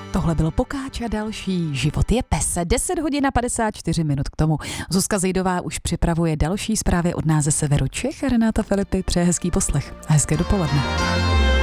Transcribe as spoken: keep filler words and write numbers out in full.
Tohle byl Pokáč a další Život je pes. deset hodin a padesát čtyři minut k tomu. Zuzka Zejdová už připravuje další zprávy od nás ze severu Čech a Renáta Filipy přeje hezký poslech a hezké dopoledne.